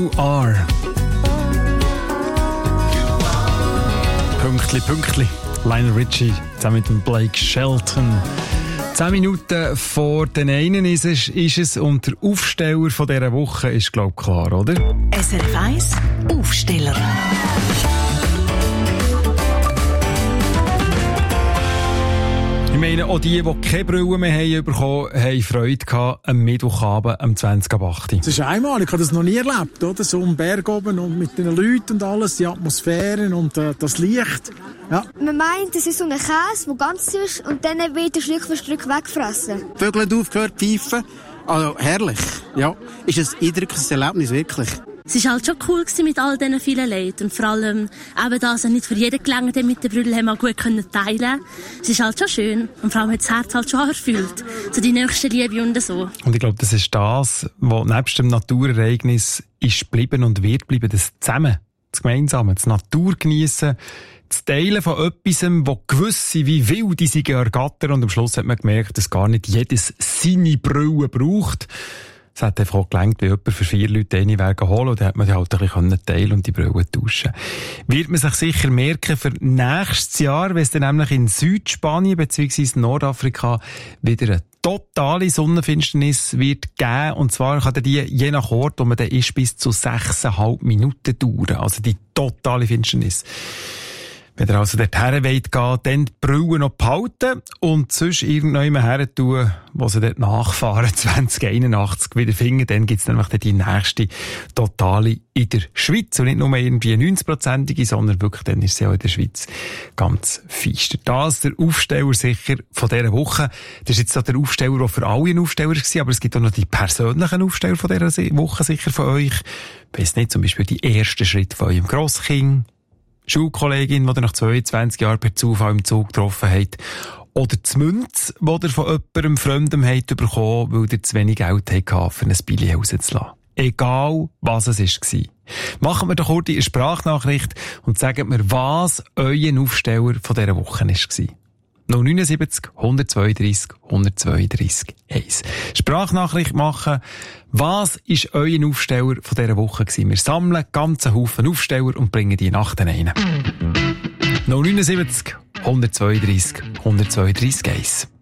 You Are. Pünktli. Lionel Richie zusammen mit dem Blake Shelton. 10 Minuten vor den einen ist es und der Aufsteller von dieser Woche ist, glaube ich, klar, oder? SRF 1 Aufsteller. Ich meine, auch die keine Brille mehr bekommen haben, haben Freude gehabt am Mittwochabend am 20.08. Es ist einmalig, ich habe das noch nie erlebt, oder? So am Berg oben und mit den Leuten und alles, die Atmosphäre und das Licht. Ja. Man meint, es ist so ein Käse, der ganz ist und dann wird er Stück für Stück wegfressen. Die Vögel haben aufgehört zu pfeifen. Also herrlich. Ja, ist ein eindrückliches Erlebnis, wirklich. Es war halt schon cool mit all diesen vielen Leuten. Und vor allem eben, dass er nicht für jeden gelangt hat mit den Brüdern, haben wir gut teilen. Es ist halt schon schön. Und vor allem hat das Herz halt schon erfüllt. So die nächste Liebe und so. Und ich glaube, das ist das, was nebst dem Naturereignis ist geblieben und wird bleiben. Das Zusammen, das Gemeinsame, das Natur geniessen, das Teilen von etwas, wo gewisse wie wilde sich ergattern. Und am Schluss hat man gemerkt, dass gar nicht jedes seine Brille braucht. Es hat einfach auch gelangt, wie jemand für 4 Leute eine Wege holen. Und dann hat man die halt ein bisschen teilen und die Brille tauschen. Wird man sich sicher merken für nächstes Jahr, wenn es dann nämlich in Südspanien bzw. Nordafrika wieder eine totale Sonnenfinsternis wird geben. Und zwar kann die je nach Ort, wo man dann ist, bis zu 6,5 Minuten dauern. Also die totale Finsternis. Wenn ihr also dorthin wollt gehen, dann die Brille noch behalten und sonst irgendjemand her tun, wo sie dort nachfahren, 2081 wieder finden. Dann gibt's nämlich die nächste totale in der Schweiz. Und nicht nur irgendwie 90%ige, sondern wirklich, dann ist sie auch in der Schweiz ganz feister. Das der Aufsteller sicher von dieser Woche. Das ist jetzt so der Aufsteller, der für alle ein Aufsteller war, aber es gibt auch noch die persönlichen Aufsteller von dieser Woche sicher von euch. Ich weiss nicht, zum Beispiel die ersten Schritte von eurem Grosskind. Schulkollegin, die ihr nach 22 Jahren per Zufall im Zug getroffen habt. Oder die Münze, die ihr von jemandem Fremdem habt bekommen, weil ihr zu wenig Geld hattet, für ein Billet rauszulassen. Egal, was es war. Machen wir doch kurz eine Sprachnachricht und sagt mir, was euer Aufsteller von dieser Woche war. 079 132 132 1. Sprachnachricht machen. Was ist euer Aufsteller von dieser Woche gewesen? Wir sammeln ganzen Haufen Aufsteller und bringen die Nacht rein. 079 132 132 1.